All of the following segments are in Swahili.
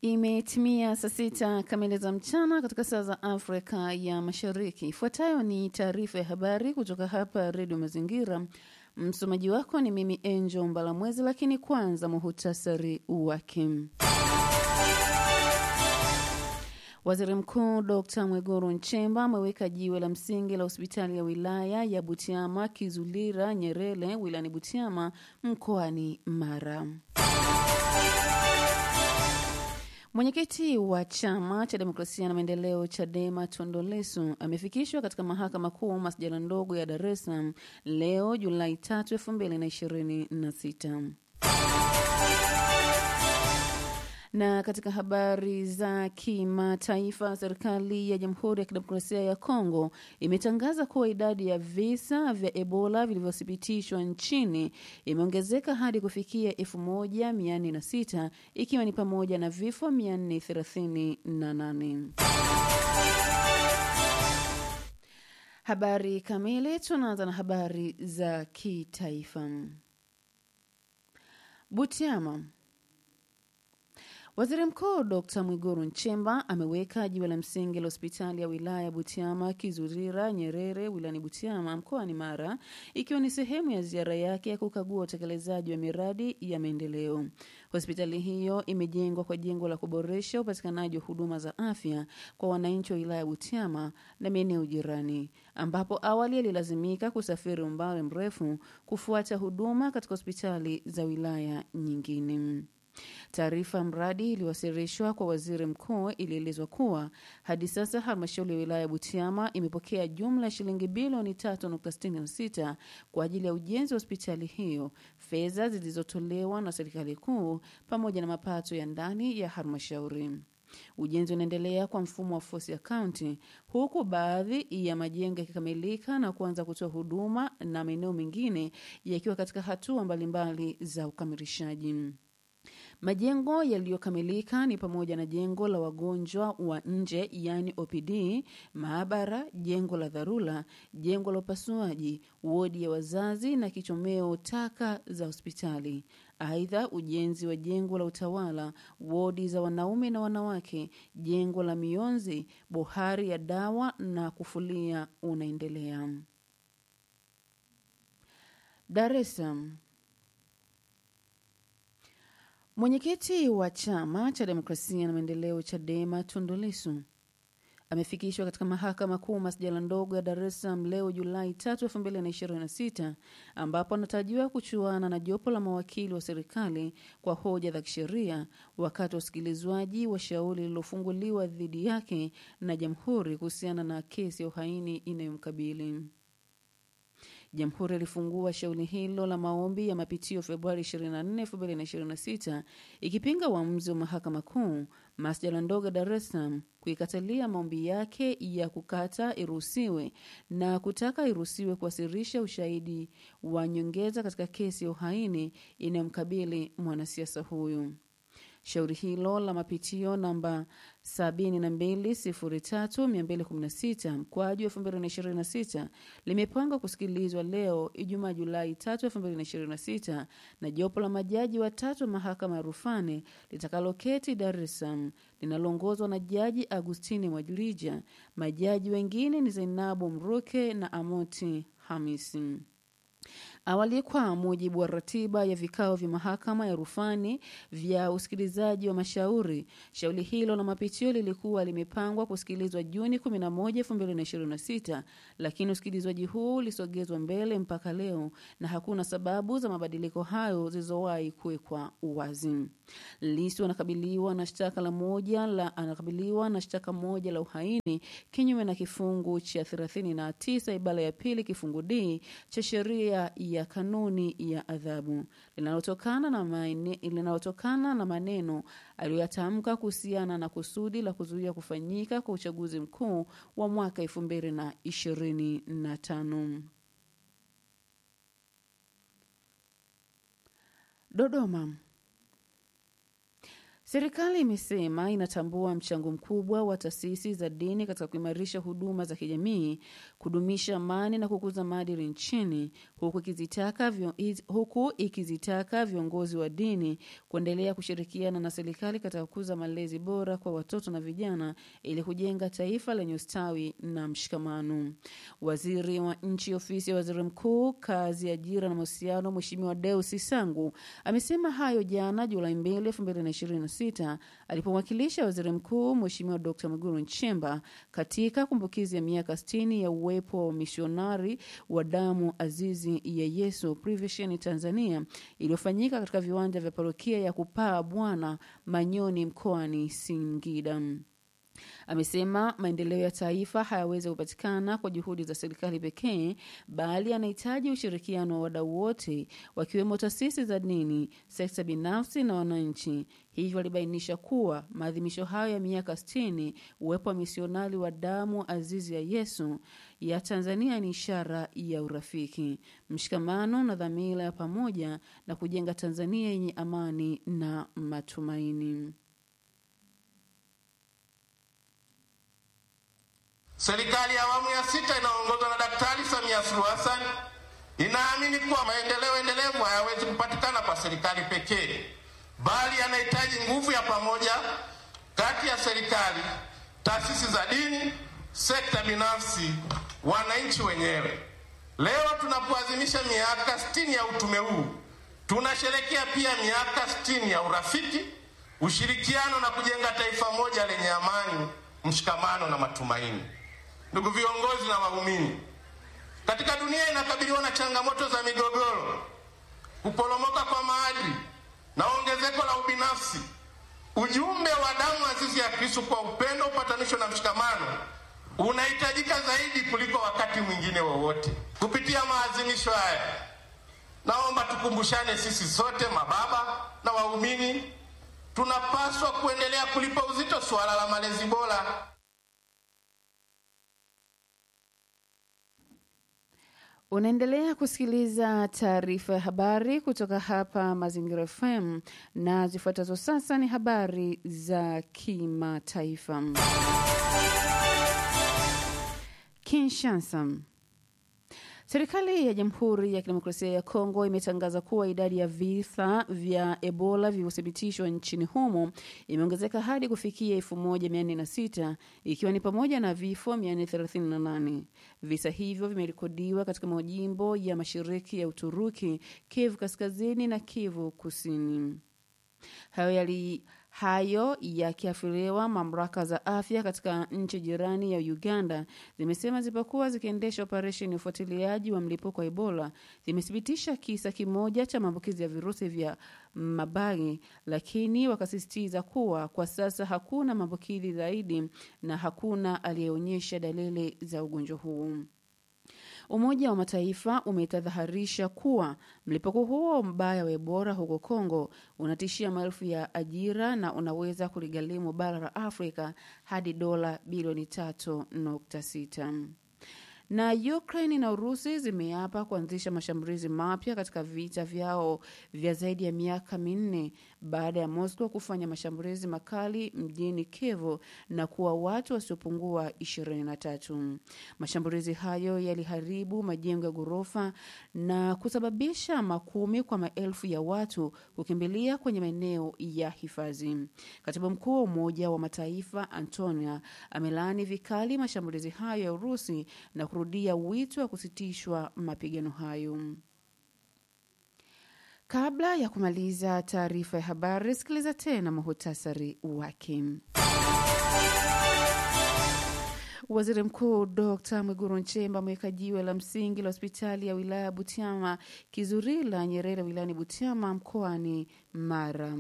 Imetimia saa 6 kamili za mchana katika saa za Afrika ya Mashariki. Ifuatayo ni taarifa ya habari kutoka hapa Radio Mazingira. Msomaji wako ni mimi Angel Mbalamwezi, lakini kwanza muhutasari wake. Waziri Mkuu Dr. Mwigulu Nchemba ameweka jiwe la msingi la hospitali ya wilaya ya Butiama Kizulira Nyerere wilayani Butiama mkoani Mara. Mwenyekiti wa Chama cha Demokrasia na Maendeleo Chadema Tundu Lissu amefikishwa katika Mahakama Kuu Masjala ndogo ya Dar es Salaam leo Julai 3, 2026. Na katika habari za kimataifa, serikali ya Jamhuri ya Kidemokrasia ya Kongo imetangaza kuwa idadi ya visa vya Ebola vilivyothibitishwa nchini imeongezeka hadi kufikia 1406 ikiwa ni pamoja na vifo 438. Habari kamili, tunaanza na habari za kitaifa. Butiama. Waziri Mkuu Dr. Mwigulu Nchemba ameweka jiwe la msingi la hospitali ya wilaya Butiama Kizurira Nyerere wilayani Butiama mkoani Mara, ikiwa ni sehemu ya ziara yake ya kukagua utekelezaji wa miradi ya maendeleo. Hospitali hiyo imejengwa kwa jengo la kuboresha upatikanaji wa huduma za afya kwa wananchi wa wilaya Butiama na maeneo jirani, ambapo awali alilazimika kusafiri umbali mrefu kufuata huduma katika hospitali za wilaya nyingine. Taarifa mradi iliwasilishwa kwa waziri mkuu ilielezwa kuwa hadi sasa halmashauri ya wilaya Butiama imepokea jumla ya shilingi bilioni 3.66 kwa ajili ya ujenzi wa hospitali hiyo, fedha zilizotolewa na serikali kuu pamoja na mapato ya ndani ya halmashauri. Ujenzi unaendelea kwa mfumo wa force account, huku baadhi ya majengo yakikamilika na kuanza kutoa huduma na maeneo mengine yakiwa katika hatua mbalimbali za ukamilishaji. Majengo yaliyokamilika ni pamoja na jengo la wagonjwa wa nje yani OPD, maabara, jengo la dharura, jengo la upasuaji, wodi ya wazazi na kichomeo taka za hospitali. Aidha, ujenzi wa jengo la utawala, wodi za wanaume na wanawake, jengo la mionzi, bohari ya dawa na kufulia unaendelea. Dar es Salaam. Mwenyekiti wa Chama cha Demokrasia na Maendeleo Chadema Tundu Lissu amefikishwa katika Mahakama Kuu Masjala ndogo ya Dar es Salaam leo Julai 3, 2026, ambapo anatarajiwa kuchuana na jopo la mawakili wa serikali kwa hoja za kisheria wakati wa usikilizwaji wa shauri lililofunguliwa dhidi yake na Jamhuri kuhusiana na kesi ya uhaini inayomkabili. Jamhuri ilifungua shauri hilo la maombi ya mapitio Februari 24, 2026, ikipinga uamuzi wa Mahakama Kuu Masjala ndogo Dar es Salaam kuikatalia maombi yake ya kukata iruhusiwe na kutaka iruhusiwe kuwasilisha ushahidi wa nyongeza katika kesi ya uhaini inayomkabili mwanasiasa huyu. Shauri hilo la mapitio namba 7203-216/2026 limepangwa kusikilizwa leo Ijumaa Julai 3, 2026 na jopo la majaji watatu wa mahakama ya rufani litakaloketi Dar es Salaam linaloongozwa na Jaji Agustini Mwajilija. Majaji wengine ni Zainabu Mruke na Amoti Hamisi. Awali, kwa mujibu wa ratiba ya vikao vya mahakama ya rufani vya usikilizaji wa mashauri, shauri hilo la mapitio lilikuwa limepangwa kusikilizwa Juni 11, 2026, lakini usikilizwaji huu ulisogezwa mbele mpaka leo na hakuna sababu za mabadiliko hayo zilizowahi kuwekwa uwazi. Lissu anakabiliwa na shtaka moja la uhaini kinyume na kifungu cha 39 ibara ya pili kifungu D cha sheria ya kanuni ya adhabu linalotokana na maneno aliyoyatamka kuhusiana na kusudi la kuzuia kufanyika kwa uchaguzi mkuu wa mwaka 2025. Dodoma. Serikali imesema inatambua mchango mkubwa wa taasisi za dini katika kuimarisha huduma za kijamii, kudumisha amani na kukuza maadili nchini, huku ikizitaka viongozi wa dini kuendelea kushirikiana na serikali katika kukuza malezi bora kwa watoto na vijana ili kujenga taifa lenye ustawi na mshikamano. Waziri wa Nchi, Ofisi ya Waziri Mkuu, Kazi, Ajira na Mahusiano, Mheshimiwa Deusi Sangu amesema hayo jana Julai 2, 2026 alipomwakilisha Waziri Mkuu Mheshimiwa Dr. Mwigulu Nchemba katika kumbukizi ya miaka 60 ya uwepo wa misionari wa damu azizi ya Yesu Prevision Tanzania iliyofanyika katika viwanja vya parokia ya Kupaa Bwana Manyoni mkoani Singida. Amesema maendeleo ya taifa hayawezi kupatikana kwa juhudi za serikali pekee, bali yanahitaji ushirikiano wa wadau wote wakiwemo taasisi za dini, sekta binafsi na wananchi. Hivyo alibainisha kuwa maadhimisho hayo ya miaka 60 uwepo wa misionari wa damu azizi ya Yesu ya Tanzania ni ishara ya urafiki, mshikamano na dhamira ya pamoja na kujenga Tanzania yenye amani na matumaini. Serikali ya awamu ya 6 inaongozwa na Daktari Samia Suluhu Hassan inaamini kuwa maendeleo endelevu hayawezi kupatikana kwa serikali pekee, bali yanahitaji nguvu ya pamoja kati ya serikali, taasisi za dini, sekta binafsi, wananchi wenyewe. Leo tunapoadhimisha miaka 60 ya utume huu, tunasherehekea pia miaka 60 ya urafiki, ushirikiano na kujenga taifa moja lenye amani, mshikamano na matumaini. Ndugu viongozi na waumini, katika dunia inakabiliwa na changamoto za migogoro, kuporomoka kwa maadili na ongezeko la ubinafsi. Ujumbe wa damu azizi ya Kristo kwa upendo, upatanisho na mshikamano unahitajika zaidi kuliko wakati mwingine wowote. Kupitia maadhimisho haya, naomba tukumbushane sisi sote, mababa na waumini, tunapaswa kuendelea kulipa uzito suala la malezi bora. Unaendelea kusikiliza taarifa ya habari kutoka hapa Mazingira FM, na zifuatazo sasa ni habari za kimataifa. Kinshasa. Serikali ya Jamhuri ya Kidemokrasia ya Kongo imetangaza kuwa idadi ya visa vya Ebola vilivyothibitishwa nchini humo imeongezeka hadi kufikia 1406, ikiwa ni pamoja na vifo 438. Visa hivyo vimerekodiwa katika majimbo ya Mashariki ya Uturuki, Kivu Kaskazini na Kivu Kusini. Hayo yakiafiriwa, mamlaka za afya katika nchi jirani ya Uganda zimesema zipokuwa zikiendesha operesheni ya ufuatiliaji wa mlipuko wa Ebola, zimethibitisha kisa kimoja cha maambukizi ya virusi vya Marburg, lakini wakasisitiza kuwa kwa sasa hakuna maambukizi zaidi na hakuna aliyeonyesha dalili za ugonjwa huu. Umoja wa Mataifa umetahadharisha kuwa mlipuko huo mbaya wa Ebola huko Kongo unatishia maelfu ya ajira na unaweza kuligharimu bara la Afrika hadi dola bilioni 3.6. Na Ukraine na Urusi zimeapa kuanzisha mashambulizi mapya katika vita vyao vya zaidi ya miaka 4 baada ya Moscow kufanya mashambulizi makali mjini Kiev na kuwa watu wasiopungua 23. Mashambulizi hayo yaliharibu majengo ya ghorofa na kusababisha makumi kwa maelfu ya watu kukimbilia kwenye maeneo ya hifadhi. Katibu Mkuu wa Umoja wa Mataifa Antonio amelaani vikali mashambulizi hayo ya Urusi na kurudia wito wa kusitishwa mapigano hayo. Kabla ya kumaliza taarifa ya habari, sikiliza tena muhtasari wake. Waziri Mkuu Dr. Mwigulu Nchemba ameweka jiwe la msingi la hospitali ya wilaya Butiama Kizurila Nyerere wilayani Butiama mkoani Mara.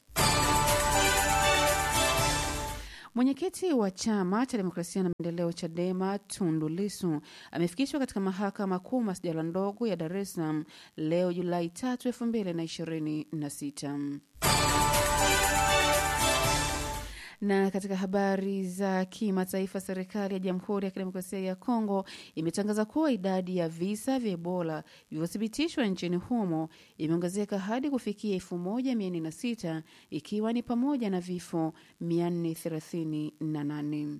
Mwenyekiti wa Chama cha Demokrasia na Maendeleo Chadema Tundu Lissu amefikishwa katika mahakama kuu masjala ndogo ya Dar es Salaam leo Julai 3, 2026. Na katika habari za kimataifa, serikali ya Jamhuri ya Kidemokrasia ya Kongo imetangaza kuwa idadi ya visa vya Ebola vilivyothibitishwa nchini humo imeongezeka hadi kufikia 1406, ikiwa ni pamoja na vifo 438.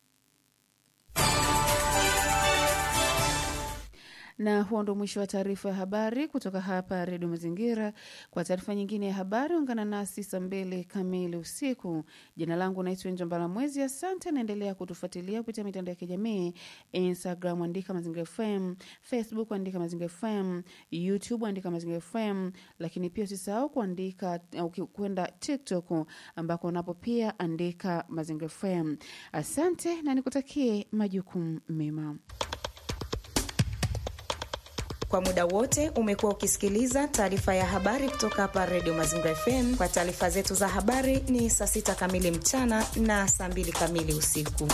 Na huo ndo mwisho wa taarifa ya habari kutoka hapa Radio Mazingira. Kwa taarifa nyingine ya habari ungana nasi saa 2 kamili usiku. Jina langu naitwa Njambala Mwezi. Asante, naendelea kutufuatilia kupitia mitandao ya kijamii. Instagram andika Mazingira FM, Facebook andika Mazingira FM, YouTube andika Mazingira FM, lakini pia usisahau kuandika kwenda TikTok ambako napo pia andika Mazingira FM. Asante na nikutakie majukumu mema. Kwa muda wote umekuwa ukisikiliza taarifa ya habari kutoka hapa Radio Mazingira FM. Kwa taarifa zetu za habari ni saa 6 kamili mchana na saa 2 kamili usiku.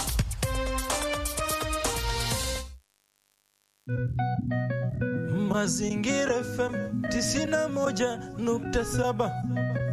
Mazingira FM 91.7